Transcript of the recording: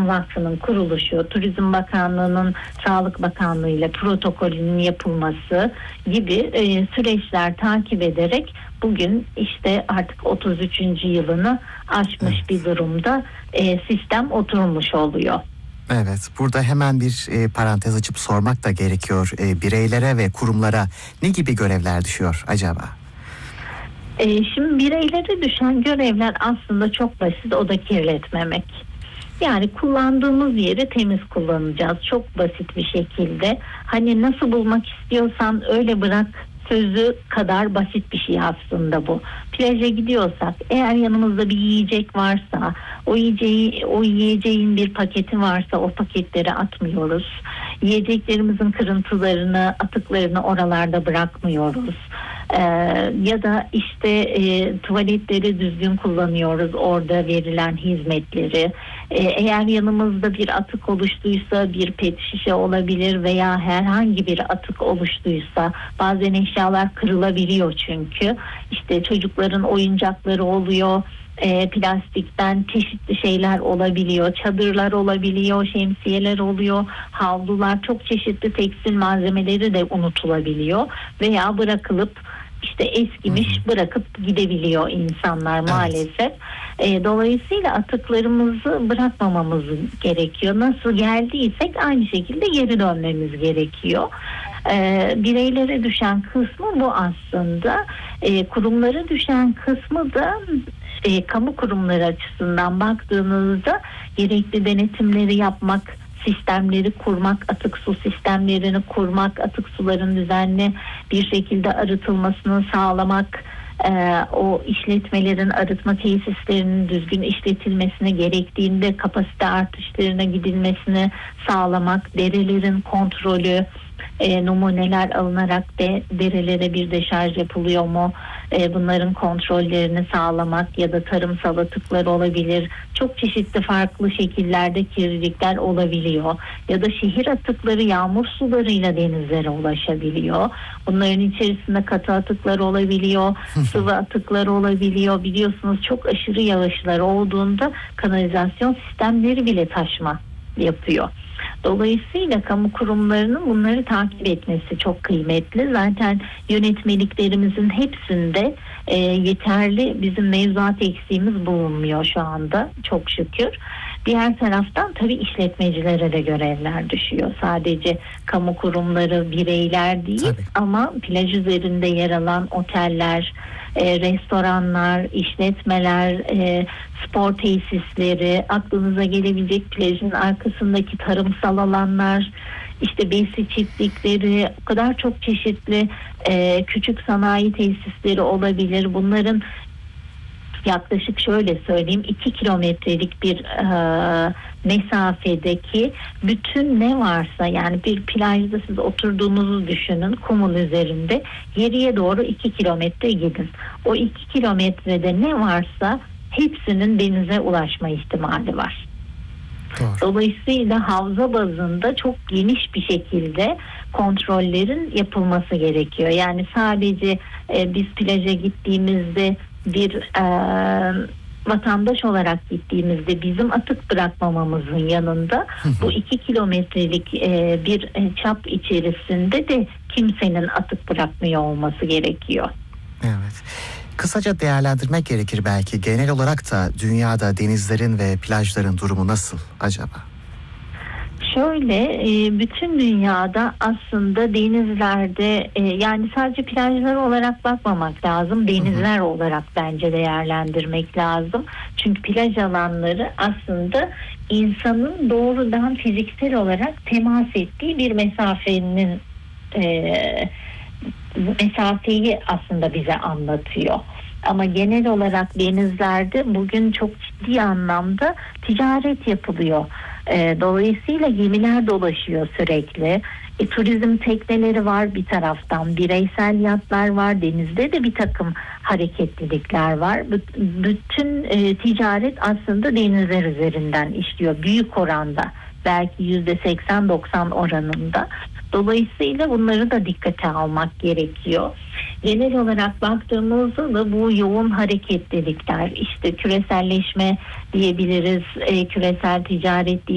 Vakfı'nın kuruluşu, Turizm Bakanlığı'nın Sağlık Bakanlığı ile protokolünün yapılması gibi süreçler takip ederek bugün işte artık 33. yılını aşmış bir durumda sistem oturmuş oluyor. Evet, burada hemen bir parantez açıp sormak da gerekiyor. Bireylere ve kurumlara ne gibi görevler düşüyor acaba? Şimdi bireylere düşen görevler aslında çok basit, o da kirletmemek. Yani kullandığımız yeri temiz kullanacağız. Çok basit bir şekilde. Hani nasıl bulmak istiyorsan öyle bırak sözü kadar basit bir şey aslında bu. Plaja gidiyorsak eğer yanımızda bir yiyecek varsa, o yiyeceğin bir paketi varsa o paketleri atmıyoruz. Yiyeceklerimizin kırıntılarını, atıklarını oralarda bırakmıyoruz. Ya da işte tuvaletleri düzgün kullanıyoruz, orada verilen hizmetleri. Eğer yanımızda bir atık oluştuysa, bir pet şişe olabilir veya herhangi bir atık oluştuysa, bazen eşyalar kırılabiliyor çünkü. İşte çocukların oyuncakları oluyor, plastikten çeşitli şeyler olabiliyor, çadırlar olabiliyor, şemsiyeler oluyor, havlular, çok çeşitli tekstil malzemeleri de unutulabiliyor veya bırakılıp işte eskimiş bırakıp gidebiliyor insanlar maalesef. Dolayısıyla atıklarımızı bırakmamamız gerekiyor. Nasıl geldiysek aynı şekilde geri dönmemiz gerekiyor. Bireylere düşen kısmı bu aslında. Kurumlara düşen kısmı da kamu kurumları açısından baktığınızda gerekli denetimleri yapmak, sistemleri kurmak, atık su sistemlerini kurmak, atık suların düzenli bir şekilde arıtılmasını sağlamak, o işletmelerin, arıtma tesislerinin düzgün işletilmesine, gerektiğinde kapasite artışlarına gidilmesini sağlamak, derelerin kontrolü, numuneler alınarak derelere bir deşarj yapılıyor mu? Bunların kontrollerini sağlamak ya da tarımsal atıklar olabilir. Çok çeşitli farklı şekillerde kirlilikler olabiliyor. Ya da şehir atıkları yağmur sularıyla denizlere ulaşabiliyor. Bunların içerisinde katı atıklar olabiliyor, sıvı atıklar olabiliyor. Biliyorsunuz çok aşırı yağışlar olduğunda kanalizasyon sistemleri bile taşma yapıyor. Dolayısıyla kamu kurumlarının bunları takip etmesi çok kıymetli. Zaten yönetmeliklerimizin hepsinde yeterli bizim mevzuat eksiğimiz bulunmuyor şu anda çok şükür. Diğer taraftan tabii işletmecilere de görevler düşüyor. Sadece kamu kurumları, bireyler değil ama plaj üzerinde yer alan oteller, restoranlar, işletmeler, spor tesisleri, aklınıza gelebilecek plajın arkasındaki tarımsal alanlar, işte besi çiftlikleri, o kadar çok çeşitli küçük sanayi tesisleri olabilir. Bunların yaklaşık şöyle söyleyeyim 2 kilometrelik bir mesafedeki bütün ne varsa, yani bir plajda siz oturduğunuzu düşünün, kumun üzerinde geriye doğru 2 kilometre gidin. O 2 kilometrede ne varsa hepsinin denize ulaşma ihtimali var. Doğru. Dolayısıyla havza bazında çok geniş bir şekilde kontrollerin yapılması gerekiyor. Yani sadece biz plaja gittiğimizde bir vatandaş olarak gittiğimizde bizim atık bırakmamamızın yanında bu 2 kilometrelik bir çap içerisinde de kimsenin atık bırakmıyor olması gerekiyor. Evet. Kısaca değerlendirmek gerekir belki. Genel olarak da dünyada denizlerin ve plajların durumu nasıl acaba? Şöyle, bütün dünyada aslında denizlerde yani sadece plajlar olarak bakmamak lazım. Denizler olarak bence değerlendirmek lazım. Çünkü plaj alanları aslında insanın doğrudan fiziksel olarak temas ettiği bir mesafeyi aslında bize anlatıyor. Ama genel olarak denizlerde bugün çok ciddi anlamda ticaret yapılıyor. Dolayısıyla gemiler dolaşıyor sürekli. Turizm tekneleri var bir taraftan, bireysel yatlar var, denizde de bir takım hareketlilikler var. Bütün ticaret aslında denizler üzerinden işliyor büyük oranda, belki %80-90 oranında. Dolayısıyla bunları da dikkate almak gerekiyor. Genel olarak baktığımızda da bu yoğun hareketlilikler, işte küreselleşme diyebiliriz, küresel ticaret